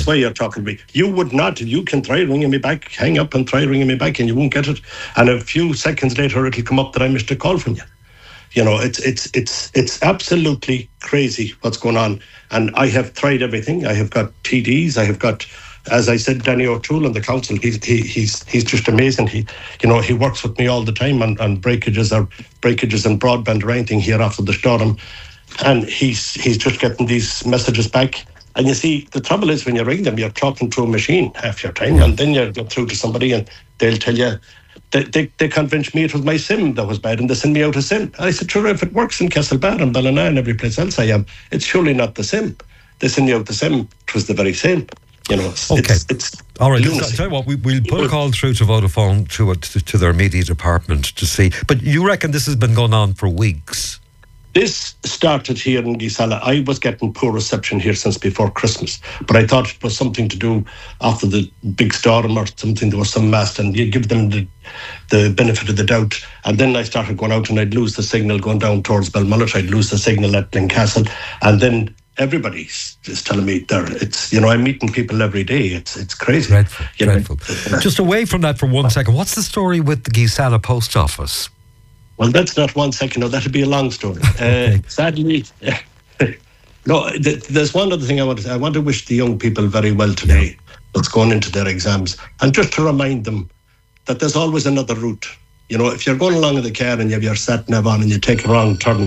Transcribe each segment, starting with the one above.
That's why you're talking to me. You would not. You can try ringing me back, hang up and try ringing me back, and you won't get it. And a few seconds later, it'll come up that I missed a call from you. You know, it's absolutely crazy what's going on. And I have tried everything. I have got TDs. I have got, as I said, Danny O'Toole on the council. He's just amazing. He works with me all the time on breakages and broadband or anything here after the storm. And he's just getting these messages back. And you see, the trouble is when you ring them, you're talking to a machine half your time, and then you get through to somebody and they'll tell you, they convinced me it was my SIM that was bad and they send me out a SIM. I said, sure, if it works in Castlebar and Ballina and every place else I am, it's surely not the SIM. They send you out the SIM, it was the very same. You know, it's all right. I'll tell you what, we'll put a call through to Vodafone to their media department to see. But you reckon this has been going on for weeks? This started here in Gisala. I was getting poor reception here since before Christmas, but I thought it was something to do after the big storm or something. There was some mast, and you give them the benefit of the doubt. And then I started going out, and I'd lose the signal going down towards Belmullet. I'd lose the signal at Glencastle, and then everybody is telling me I'm meeting people every day. It's crazy. Dreadful. Just away from that for 1 second. What's the story with the Gisala post office? Well, that's not 1 second. No, that'd be a long story. Sadly, no. There's one other thing I want to wish the young people very well today that's going into their exams, and just to remind them that there's always another route. You know, if you're going along in the car and you have your sat nav on and you take a wrong turn,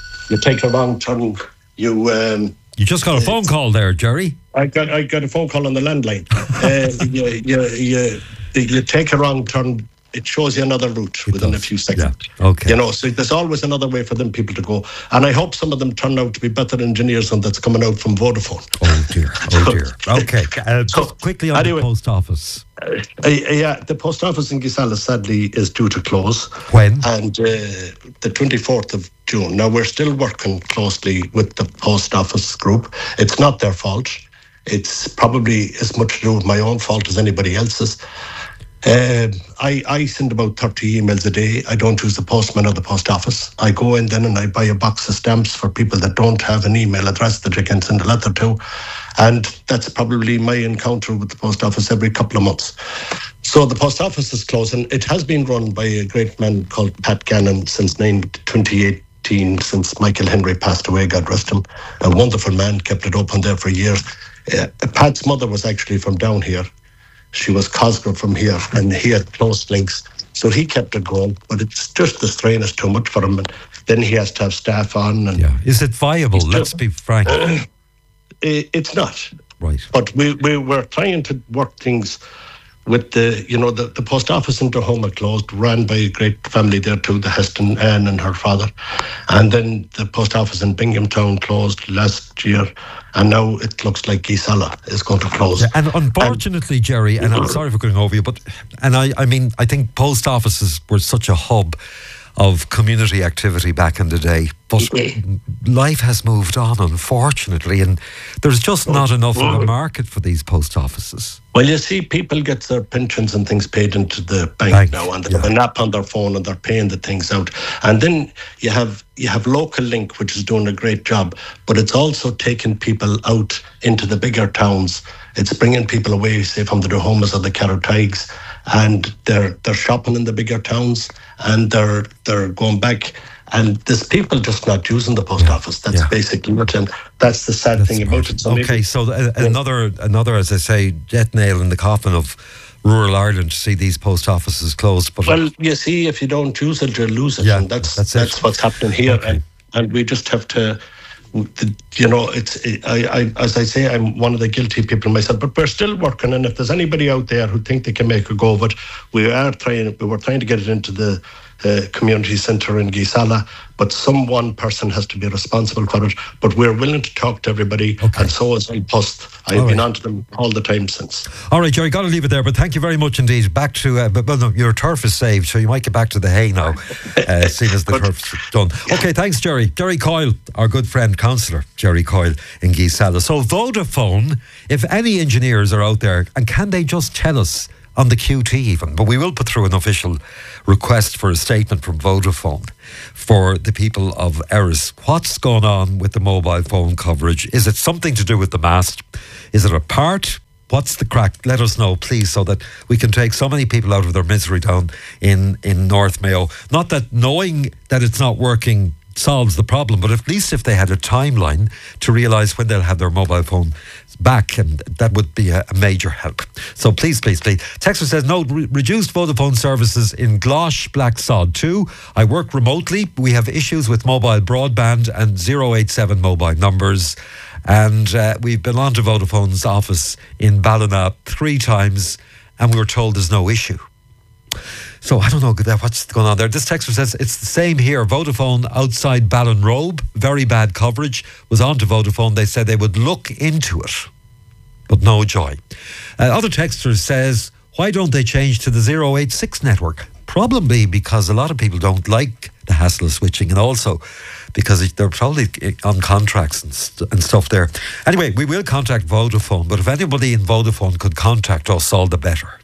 You just got a phone call there, Jerry. I got a phone call on the landline. You take a wrong turn. It shows you another route within a few seconds. Yeah. Okay. You know, so there's always another way for them people to go. And I hope some of them turn out to be better engineers than that's coming out from Vodafone. Oh dear. Okay. Just quickly on the post office. The post office in Gisala sadly is due to close. When? And the 24th of June. Now we're still working closely with the post office group. It's not their fault. It's probably as much to do with my own fault as anybody else's. I send about 30 emails a day. I don't use the postman or the post office. I go in then and I buy a box of stamps for people that don't have an email address that you can send a letter to. And that's probably my encounter with the post office every couple of months. So the post office is closing. It has been run by a great man called Pat Gannon since 2018, since Michael Henry passed away, God rest him. A wonderful man, kept it open there for years. Pat's mother was actually from down here. She was Cosgrove from here, and he had close links. So he kept it going, but it's just the strain is too much for him. And then he has to have staff on. And is it viable? Let's be frank. It's not. Right. But we were trying to work things with the post office in Durham closed, ran by a great family there too, the Heston, Anne and her father. And then the post office in Binghamtown closed last year. And now it looks like Gisala is going to close. Yeah, and unfortunately, Jerry, and I'm sorry for going over you, but I think post offices were such a hub of community activity back in the day. But life has moved on, unfortunately, and there's just not enough of a market for these post offices. Well, you see, people get their pensions and things paid into the bank now, and they have an app on their phone and they're paying the things out. And then you have Local Link, which is doing a great job, but it's also taking people out into the bigger towns. It's bringing people away, say, from the Duhomas or the Carrotaigs, and they're shopping in the bigger towns, and they're going back. And there's people just not using the post office. That's basically it, and that's the sad thing about it. So another, as I say, death nail in the coffin of rural Ireland to see these post offices closed. But well, you see, if you don't use it, you lose it, and that's what's happening here. Okay. And we just have to, as I say, I'm one of the guilty people myself, but we're still working. And if there's anybody out there who think they can make a go of it, we were trying to get it into the community centre in Gisala, but one person has to be responsible for it. But we're willing to talk to everybody, and so is Post. I've been on to them all the time since. All right, Jerry, got to leave it there, but thank you very much indeed. Back to, your turf is saved, so you might get back to the hay now, seeing as the turf's done. Okay, thanks, Jerry. Jerry Coyle, our good friend, councillor Jerry Coyle in Gisala. So Vodafone, if any engineers are out there, and can they just tell us on the QT even, but we will put through an official request for a statement from Vodafone for the people of Erris. What's going on with the mobile phone coverage? Is it something to do with the mast? Is it a part What's the crack? Let us know, please, so that we can take so many people out of their misery down in North Mayo. Not that knowing that it's not working solves the problem, but at least if they had a timeline to realise when they'll have their mobile phone back, and that would be a major help. So please. Texter says, no, reduced Vodafone services in Glosh, Black Sod 2. I work remotely. We have issues with mobile broadband and 087 mobile numbers. And we've been on to Vodafone's office in Ballina 3 times, and we were told there's no issue. So I don't know what's going on there. This texter says it's the same here. Vodafone outside Ballinrobe, very bad coverage. Was on to Vodafone. They said they would look into it, but no joy. Other texter says, why don't they change to the 086 network? Probably because a lot of people don't like the hassle of switching, and also because they're probably on contracts and stuff there. Anyway, we will contact Vodafone, but if anybody in Vodafone could contact us, all the better.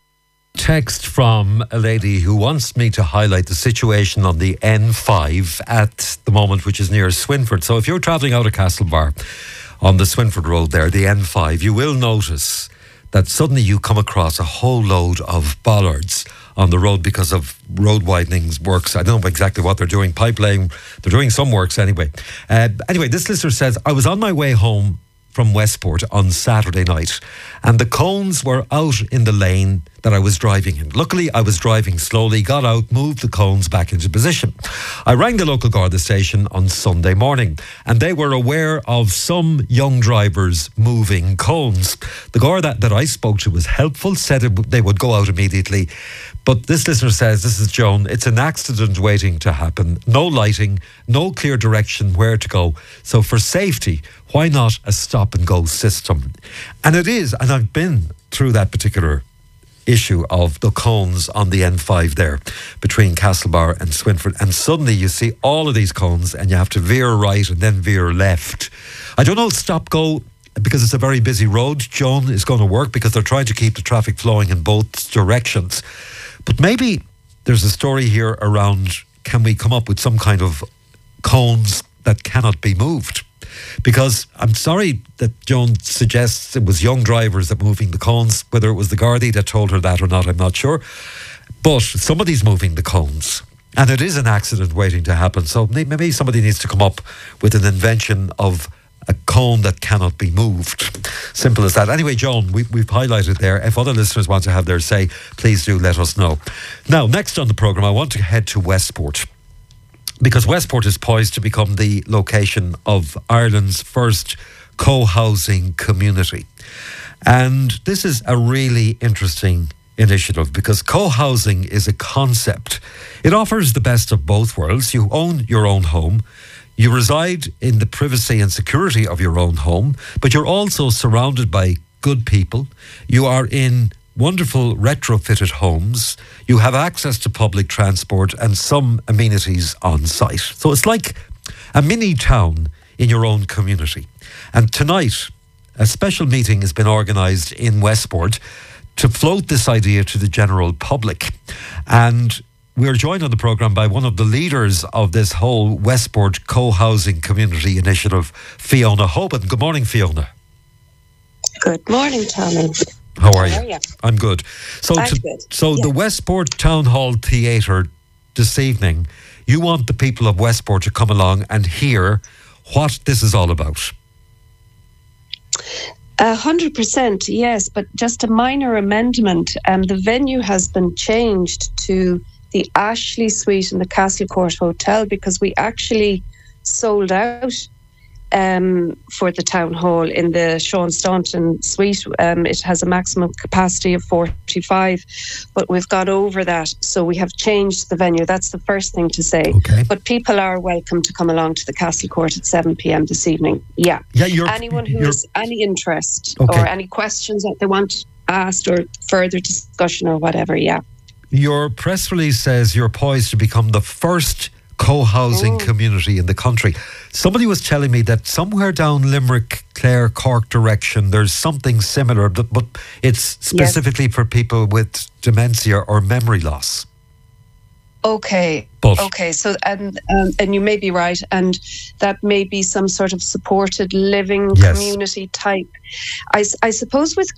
Text from a lady who wants me to highlight the situation on the N5 at the moment, which is near Swinford. So if you're travelling out of Castlebar on the Swinford Road there, the N5, you will notice that suddenly you come across a whole load of bollards on the road because of road widening works. I don't know exactly what they're doing, pipe laying. They're doing some works anyway. Anyway, this listener says, I was on my way home from Westport on Saturday night, and the cones were out in the lane that I was driving in. Luckily, I was driving slowly, got out, moved the cones back into position. I rang the local Garda station on Sunday morning, and they were aware of some young drivers moving cones. The Garda that I spoke to was helpful, said they would go out immediately. But this listener says, this is Joan, it's an accident waiting to happen. No lighting, no clear direction where to go. So for safety, why not a stop and go system? And it is, and I've been through that particular issue of the cones on the N5 there between Castlebar and Swinford, and suddenly you see all of these cones and you have to veer right and then veer left. I don't know, stop go, because it's a very busy road, Joan, is going to work because they're trying to keep the traffic flowing in both directions. But maybe there's a story here around, can we come up with some kind of cones that cannot be moved? Because I'm sorry that Joan suggests it was young drivers that moving the cones. Whether it was the Gardaí that told her that or not, I'm not sure. But somebody's moving the cones, and it is an accident waiting to happen. So maybe somebody needs to come up with an invention of a cone that cannot be moved. Simple as that. Anyway, Joan, we've highlighted there. If other listeners want to have their say, please do let us know. Now, next on the programme, I want to head to Westport, because Westport is poised to become the location of Ireland's first co-housing community. And this is a really interesting initiative because co-housing is a concept. It offers the best of both worlds. You own your own home. You reside in the privacy and security of your own home, but you're also surrounded by good people. You are in wonderful retrofitted homes. You have access to public transport and some amenities on site. So it's like a mini town in your own community. And tonight, a special meeting has been organised in Westport to float this idea to the general public. And we're joined on the programme by one of the leaders of this whole Westport co-housing community initiative, Fiona Hoban. Good morning, Fiona. Good morning, Tommy. How are you? I'm good. So, good. The Westport Town Hall Theatre this evening, you want the people of Westport to come along and hear what this is all about. 100%, yes, but just a minor amendment. The venue has been changed to the Ashley Suite in the Castlecourt Hotel because we actually sold out for the town hall in the Sean Staunton suite. It has a maximum capacity of 45, but we've got over that, so we have changed the venue. That's the first thing to say. Okay. But people are welcome to come along to the Castlecourt at 7 p.m. this evening. Yeah. Anyone who has any interest or any questions that they want asked or further discussion or whatever, yeah. Your press release says you're poised to become the first co-housing community in the country. Somebody was telling me that somewhere down Limerick, Clare, Cork direction, there's something similar, but it's specifically for people with dementia or memory loss. Okay. So and you may be right, and that may be some sort of supported living community type. I suppose with